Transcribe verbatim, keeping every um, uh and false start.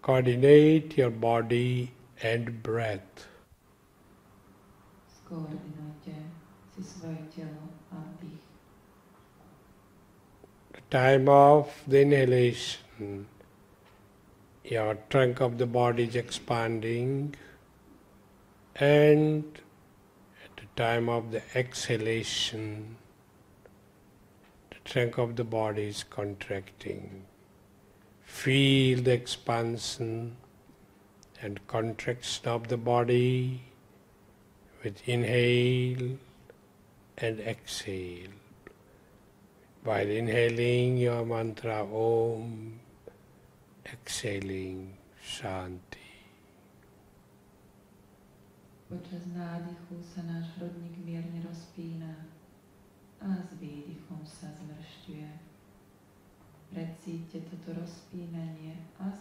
Coordinate your body and breath. Skoordinujte si svoje telo a dých. The time of the inhalation, your trunk of the body is expanding, and at the time of the exhalation, the trunk of the body is contracting. Feel the expansion and contraction of the body with inhale and exhale. While inhaling your mantra Om, exhaling Shanti. Počas nádychu sa náš hrudník mierne rozpína a s výdychom sa zmršťuje. Precíťte toto rozpínanie a